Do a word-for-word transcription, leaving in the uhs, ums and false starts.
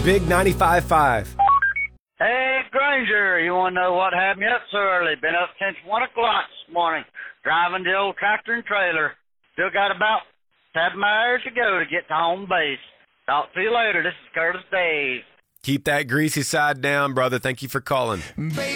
Big ninety-five point five. Hey, Granger, you want to know what had me up so early? Been up since one o'clock this morning, driving the old tractor and trailer. Still got about seven hours to go to get to home base. Talk to you later. This is Curtis Dave. Keep that greasy side down, brother. Thank you for calling. Baby.